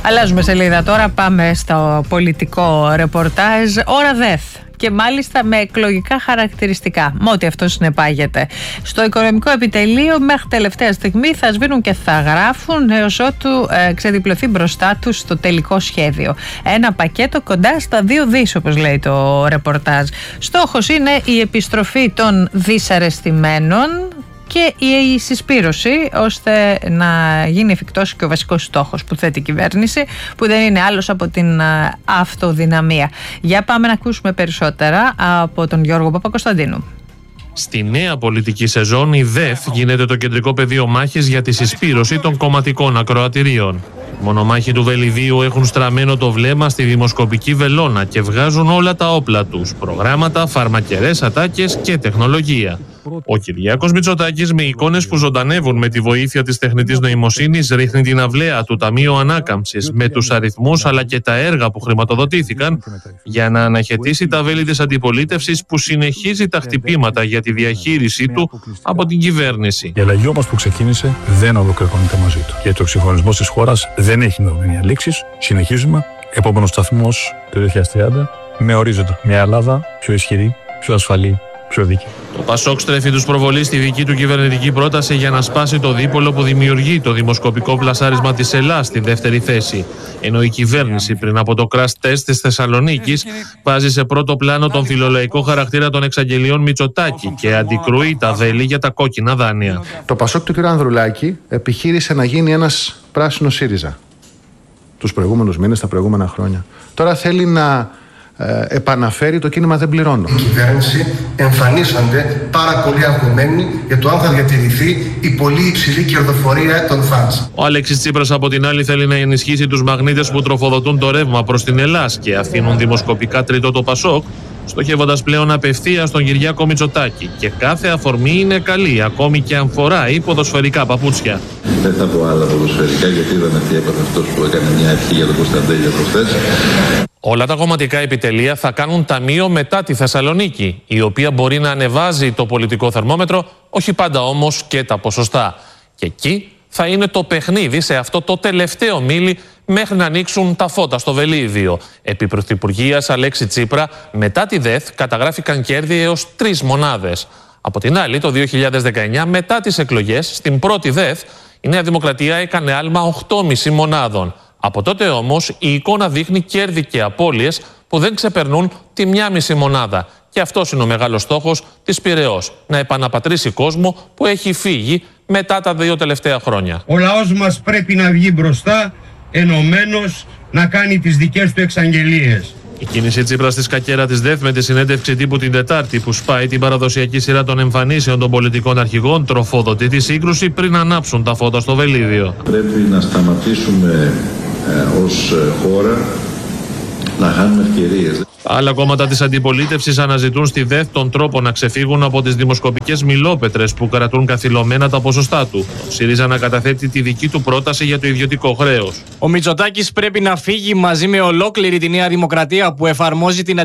Αλλάζουμε σελίδα τώρα, πάμε στο πολιτικό ρεπορτάζ. Ώρα ΔΕΘ. Και μάλιστα με εκλογικά χαρακτηριστικά, με ό,τι αυτό συνεπάγεται. Στο οικονομικό επιτελείο μέχρι τελευταία στιγμή θα σβήνουν και θα γράφουν έως ότου ξεδιπλωθεί μπροστά τους το τελικό σχέδιο. Ένα πακέτο κοντά στα 2 δις, όπως λέει το ρεπορτάζ. Στόχος είναι η επιστροφή των δυσαρεστημένων και η συσπήρωση, ώστε να γίνει εφικτός και ο βασικός στόχος που θέτει η κυβέρνηση, που δεν είναι άλλος από την αυτοδυναμία. Για πάμε να ακούσουμε περισσότερα από τον Γιώργο Παπακοσταντίνου. Στη νέα πολιτική σεζόν η ΔΕΘ γίνεται το κεντρικό πεδίο μάχης για τη συσπήρωση των κομματικών ακροατηρίων. Μονομάχοι του Βελιδίου έχουν στραμμένο το βλέμμα στη δημοσκοπική βελόνα και βγάζουν όλα τα όπλα τους: προγράμματα, φαρμακερές ατάκες και τεχνολογία. Ο Κυριάκος Μητσοτάκης, με εικόνες που ζωντανεύουν με τη βοήθεια της τεχνητής νοημοσύνης, ρίχνει την αυλαία του Ταμείου Ανάκαμψης με τους αριθμούς αλλά και τα έργα που χρηματοδοτήθηκαν για να αναχαιτήσει τα βέλη της αντιπολίτευσης που συνεχίζει τα χτυπήματα για τη διαχείρισή του από την κυβέρνηση. Η αλλαγή όμως που ξεκίνησε δεν ολοκληρώνεται μαζί του. Γιατί ο εξυγχρονισμός της χώρας δεν έχει δεδομένη λήξης. Συνεχίζουμε. Επόμενος σταθμός το 2030 με ορίζοντα μια Ελλάδα πιο ισχυρή, πιο ασφαλή, πιο δίκαιη. Το ΠΑΣΟΚ στρέφει τους προβολείς στη δική του κυβερνητική πρόταση για να σπάσει το δίπολο που δημιουργεί το δημοσκοπικό πλασάρισμα της Ελλάς στη δεύτερη θέση. Ενώ η κυβέρνηση πριν από το crash test της Θεσσαλονίκης βάζει σε πρώτο πλάνο τον φιλολαϊκό χαρακτήρα των εξαγγελιών Μητσοτάκη και αντικρούει τα βέλη για τα κόκκινα δάνεια. Το ΠΑΣΟΚ του κ. Ανδρουλάκη επιχείρησε να γίνει ένας πράσινος ΣΥΡΙΖΑ τους προηγούμενους μήνες, τα προηγούμενα χρόνια. Τώρα θέλει να επαναφέρει το κίνημα «Δεν πληρώνω». Η κυβέρνηση εμφανίσανται πάρα πολύ αγχωμένοι για το αν θα διατηρηθεί η πολύ υψηλή κερδοφορία των φαντς. Ο Αλέξης Τσίπρας από την άλλη θέλει να ενισχύσει τους μαγνήτες που τροφοδοτούν το ρεύμα προς την Ελλάς και αφήνουν δημοσκοπικά τρίτο το ΠΑΣΟΚ, στοχεύοντας πλέον απευθείας τον Κυριάκο Μητσοτάκη. Και κάθε αφορμή είναι καλή, ακόμη και αν φοράει ποδοσφαιρικά παπούτσια. Δεν θα πω άλλα ποδοσφαιρικά, γιατί είδαμε τι έπαθε αυτός που έκανε μια ευχή για τον Κωνσταντέλια προχθές. Όλα τα κομματικά επιτελεία θα κάνουν ταμείο μετά τη Θεσσαλονίκη, η οποία μπορεί να ανεβάζει το πολιτικό θερμόμετρο, όχι πάντα όμως και τα ποσοστά. Και εκεί θα είναι το παιχνίδι σε αυτό το τελευταίο μίλι μέχρι να ανοίξουν τα φώτα στο Βελίδιο. Επί Πρωθυπουργίας Αλέξη Τσίπρα, μετά τη ΔΕΘ καταγράφηκαν κέρδη έως 3 μονάδες. Από την άλλη, το 2019, μετά τις εκλογές, στην πρώτη ΔΕΘ, η Νέα Δημοκρατία έκανε άλμα 8,5 μονάδων. Από τότε όμως η εικόνα δείχνει κέρδη και απώλειες που δεν ξεπερνούν τη 1,5 μονάδα. Και αυτός είναι ο μεγάλος στόχος της Πειραιώς, να επαναπατρίσει κόσμο που έχει φύγει μετά τα 2 τελευταία χρόνια. Ο λαός μας πρέπει να βγει μπροστά, ενωμένος, να κάνει τις δικές του εξαγγελίες. Η κίνηση Τσίπρα στη σκακέρα της ΔΕΘ με τη συνέντευξη τύπου την Τετάρτη, που σπάει την παραδοσιακή σειρά των εμφανίσεων των πολιτικών αρχηγών, τροφοδοτεί τη σύγκρουση πριν ανάψουν τα φώτα στο Βελίδιο. Πρέπει να σταματήσουμε ως χώρα να χάνουμε ευκαιρίες. Άλλα κόμματα της αντιπολίτευσης αναζητούν στη ΔΕΘ τον τρόπο να ξεφύγουν από τις δημοσκοπικές μιλόπετρες που κρατούν καθυλωμένα τα ποσοστά του. Ο ΣΥΡΙΖΑ να καταθέτει τη δική του πρόταση για το ιδιωτικό χρέος. Ο Μητσοτάκης πρέπει να φύγει μαζί με ολόκληρη τη Νέα Δημοκρατία που εφαρμόζει την